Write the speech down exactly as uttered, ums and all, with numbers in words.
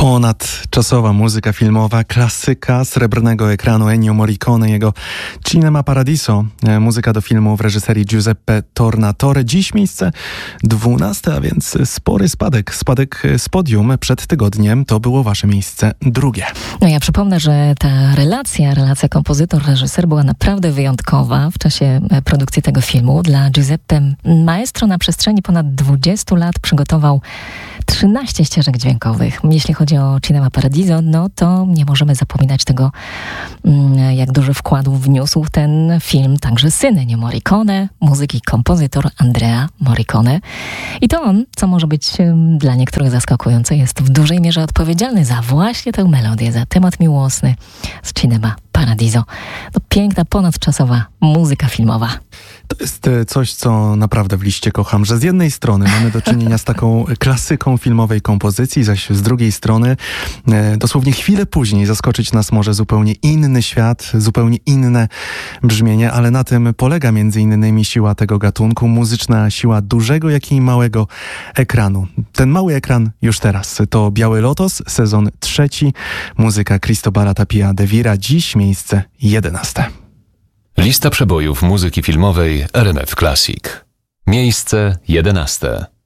Ponadczasowa muzyka filmowa, klasyka srebrnego ekranu Ennio Morricone, jego Cinema Paradiso, muzyka do filmu w reżyserii Giuseppe Tornatore. Dziś miejsce dwunaste, a więc spory spadek. Spadek z podium przed tygodniem to było wasze miejsce drugie. No ja przypomnę, że ta relacja, relacja kompozytor-reżyser była naprawdę wyjątkowa w czasie produkcji tego filmu. Dla Giuseppe maestro na przestrzeni ponad dwudziestu lat przygotował trzynaście ścieżek dźwiękowych. Jeśli chodzi o Cinema Paradiso, no to nie możemy zapominać tego, jak duży wkład wniósł w ten film także syn Ennio Morricone, muzyk i kompozytor Andrea Morricone. I to on, co może być dla niektórych zaskakujące, jest w dużej mierze odpowiedzialny za właśnie tę melodię, za temat miłosny z Cinema Paradiso. To piękna, ponadczasowa muzyka filmowa. To jest coś, co naprawdę w liście kocham, że z jednej strony mamy do czynienia z taką klasyką filmowej kompozycji, zaś z drugiej strony e, dosłownie chwilę później zaskoczyć nas może zupełnie inny świat, zupełnie inne brzmienie, ale na tym polega między innymi siła tego gatunku, muzyczna siła dużego, jak i małego ekranu. Ten mały ekran już teraz to Biały Lotos, sezon trzeci, muzyka Cristobala Tapia de Vira, dziś miejsce jedenaste. Lista przebojów muzyki filmowej R M F Classic. Miejsce jedenaste.